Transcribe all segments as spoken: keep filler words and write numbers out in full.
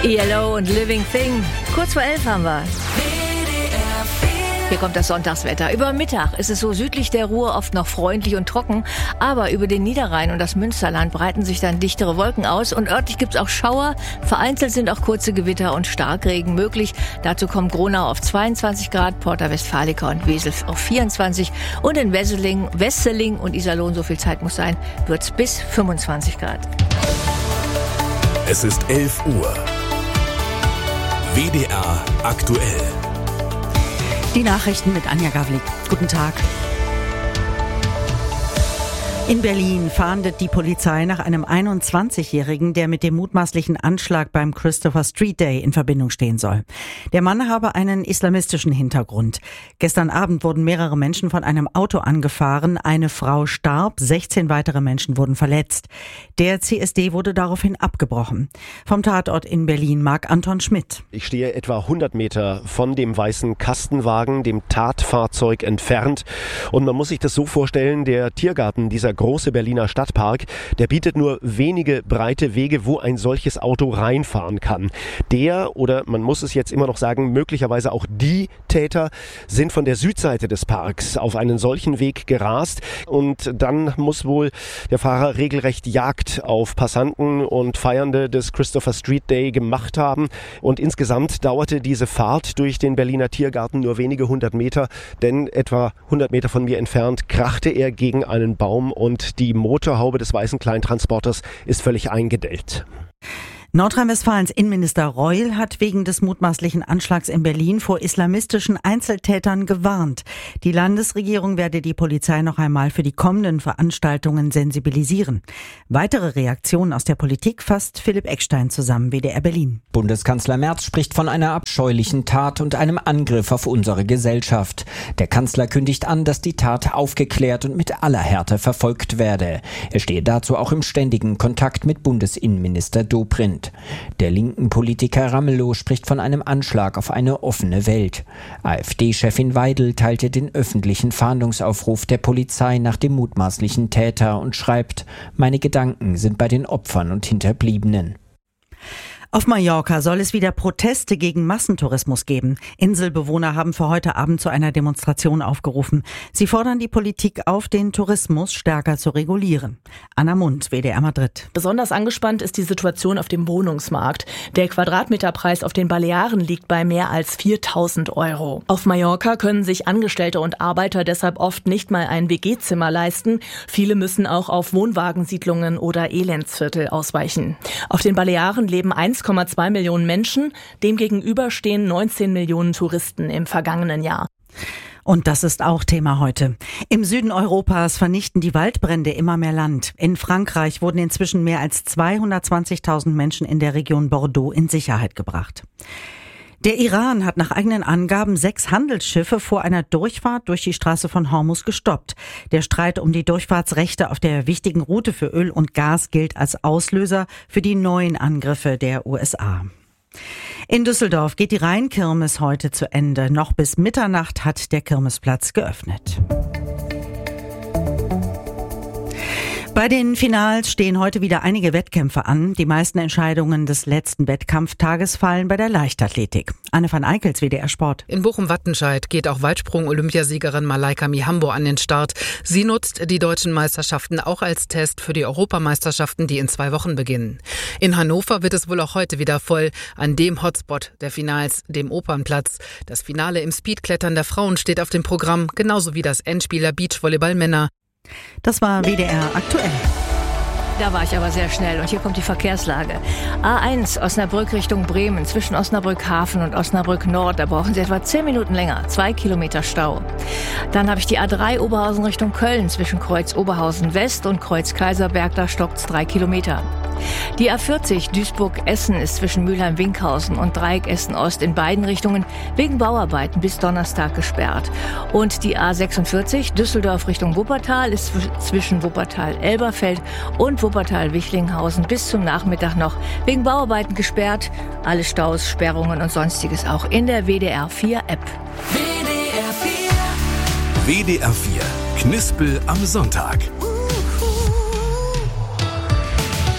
E L O und Living Thing. Kurz vor elf haben wir. Hier kommt das Sonntagswetter. Über Mittag ist es so südlich der Ruhr oft noch freundlich und trocken, aber über den Niederrhein und das Münsterland breiten sich dann dichtere Wolken aus und örtlich gibt es auch Schauer. Vereinzelt sind auch kurze Gewitter und Starkregen möglich. Dazu kommt Gronau auf zweiundzwanzig Grad, Porta Westfalica und Wesel auf vierundzwanzig und in Wesseling, Wesseling und Iserlohn, so viel Zeit muss sein, wird es bis fünfundzwanzig Grad. Es ist elf Uhr. W D R aktuell. Die Nachrichten mit Anja Gavlik. Guten Tag. In Berlin fahndet die Polizei nach einem einundzwanzigjährigen, der mit dem mutmaßlichen Anschlag beim Christopher Street Day in Verbindung stehen soll. Der Mann habe einen islamistischen Hintergrund. Gestern Abend wurden mehrere Menschen von einem Auto angefahren. Eine Frau starb, sechzehn weitere Menschen wurden verletzt. Der C S D wurde daraufhin abgebrochen. Vom Tatort in Berlin Marc Anton Schmidt. Ich stehe etwa hundert Meter von dem weißen Kastenwagen, dem Tatfahrzeug, entfernt. Und man muss sich das so vorstellen, der Tiergarten, dieser große Berliner Stadtpark, der bietet nur wenige breite Wege, wo ein solches Auto reinfahren kann. Der, oder man muss es jetzt immer noch sagen, möglicherweise auch die Täter sind von der Südseite des Parks auf einen solchen Weg gerast und dann muss wohl der Fahrer regelrecht Jagd auf Passanten und Feiernde des Christopher Street Day gemacht haben und insgesamt dauerte diese Fahrt durch den Berliner Tiergarten nur wenige hundert Meter, denn etwa hundert Meter von mir entfernt krachte er gegen einen Baum und die Motorhaube des weißen Kleintransporters ist völlig eingedellt. Nordrhein-Westfalens Innenminister Reul hat wegen des mutmaßlichen Anschlags in Berlin vor islamistischen Einzeltätern gewarnt. Die Landesregierung werde die Polizei noch einmal für die kommenden Veranstaltungen sensibilisieren. Weitere Reaktionen aus der Politik fasst Philipp Eckstein zusammen, W D R Berlin. Bundeskanzler Merz spricht von einer abscheulichen Tat und einem Angriff auf unsere Gesellschaft. Der Kanzler kündigt an, dass die Tat aufgeklärt und mit aller Härte verfolgt werde. Er stehe dazu auch im ständigen Kontakt mit Bundesinnenminister Dobrindt. Der linken Politiker Ramelow spricht von einem Anschlag auf eine offene Welt. AfD-Chefin Weidel teilte den öffentlichen Fahndungsaufruf der Polizei nach dem mutmaßlichen Täter und schreibt: Meine Gedanken sind bei den Opfern und Hinterbliebenen. Auf Mallorca soll es wieder Proteste gegen Massentourismus geben. Inselbewohner haben für heute Abend zu einer Demonstration aufgerufen. Sie fordern die Politik auf, den Tourismus stärker zu regulieren. Anna Mund, W D R Madrid. Besonders angespannt ist die Situation auf dem Wohnungsmarkt. Der Quadratmeterpreis auf den Balearen liegt bei mehr als viertausend Euro. Auf Mallorca können sich Angestellte und Arbeiter deshalb oft nicht mal ein W G-Zimmer leisten. Viele müssen auch auf Wohnwagensiedlungen oder Elendsviertel ausweichen. Auf den Balearen leben eins Komma zwei Millionen Menschen, demgegenüber stehen neunzehn Millionen Touristen im vergangenen Jahr. Und das ist auch Thema heute. Im Süden Europas vernichten die Waldbrände immer mehr Land. In Frankreich wurden inzwischen mehr als zweihundertzwanzigtausend Menschen in der Region Bordeaux in Sicherheit gebracht. Der Iran hat nach eigenen Angaben sechs Handelsschiffe vor einer Durchfahrt durch die Straße von Hormuz gestoppt. Der Streit um die Durchfahrtsrechte auf der wichtigen Route für Öl und Gas gilt als Auslöser für die neuen Angriffe der U S A. In Düsseldorf geht die Rheinkirmes heute zu Ende. Noch bis Mitternacht hat der Kirmesplatz geöffnet. Bei den Finals stehen heute wieder einige Wettkämpfe an. Die meisten Entscheidungen des letzten Wettkampftages fallen bei der Leichtathletik. Anne van Eickels, W D R Sport. In Bochum-Wattenscheid geht auch Weitsprung-Olympiasiegerin Malaika Mihambo an den Start. Sie nutzt die deutschen Meisterschaften auch als Test für die Europameisterschaften, die in zwei Wochen beginnen. In Hannover wird es wohl auch heute wieder voll an dem Hotspot der Finals, dem Opernplatz. Das Finale im Speedklettern der Frauen steht auf dem Programm, genauso wie das Endspieler Beachvolleyball Männer. Das war W D R aktuell. Da war ich aber sehr schnell und hier kommt die Verkehrslage. A eins Osnabrück Richtung Bremen zwischen Osnabrück Hafen und Osnabrück Nord. Da brauchen Sie etwa zehn Minuten länger. Zwei Kilometer Stau. Dann habe ich die A drei Oberhausen Richtung Köln zwischen Kreuz Oberhausen West und Kreuz Kaiserberg. Da stockt's drei Kilometer. Die A vierzig Duisburg-Essen ist zwischen Mülheim-Winkhausen und Dreieck Essen-Ost in beiden Richtungen wegen Bauarbeiten bis Donnerstag gesperrt. Und die A sechsundvierzig Düsseldorf Richtung Wuppertal ist zwischen Wuppertal-Elberfeld und Wuppertal-Wichlinghausen bis zum Nachmittag noch wegen Bauarbeiten gesperrt. Alle Staus, Sperrungen und Sonstiges auch in der W D R vier App. W D R vier. W D R vier. Knispel am Sonntag.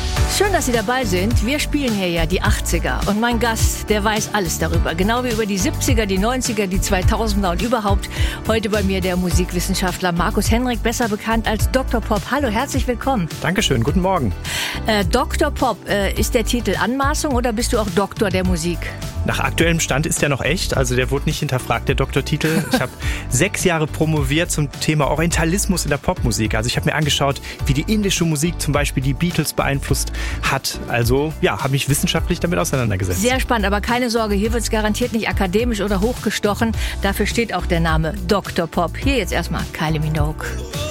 Schön, dass Sie dabei sind. Wir spielen hier ja die achtziger und mein Gast, der weiß alles darüber. Genau wie über die siebziger, die neunziger, die zweitausender und überhaupt. Heute bei mir der Musikwissenschaftler Markus Henrik, besser bekannt als Doktor Pop. Hallo, herzlich willkommen. Dankeschön, guten Morgen. Äh, Doktor Pop, äh, ist der Titel Anmaßung oder bist du auch Doktor der Musik? Nach aktuellem Stand ist der noch echt, also der wurde nicht hinterfragt, der Doktortitel. Ich habe sechs Jahre promoviert zum Thema Orientalismus in der Popmusik. Also ich habe mir angeschaut, wie die indische Musik zum Beispiel die Beatles beeinflusst hat. Also ja, habe mich wissenschaftlich damit auseinandergesetzt. Sehr spannend, aber keine Sorge, hier wird es garantiert nicht akademisch oder hochgestochen. Dafür steht auch der Name Doktor Pop. Hier jetzt erstmal Kylie Minogue.